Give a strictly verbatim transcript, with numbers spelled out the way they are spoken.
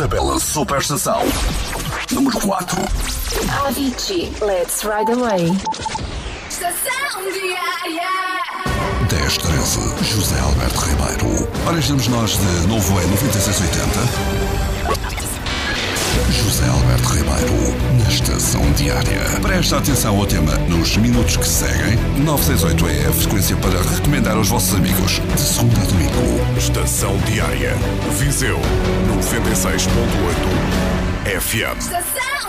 Tabela Superestação. Número quatro. Avicii, Let's Ride Away. Estação Diária. dez treze, José Alberto Ribeiro. Ora, estamos nós de novo em noventa e seis oitenta. José Alberto Ribeiro, na Estação Diária. Presta atenção ao tema nos minutos que seguem. novecentos e sessenta e oito é a frequência para recomendar aos vossos amigos, de segunda a domingo. Estação Diária. Viseu noventa e seis ponto oito F M. Estação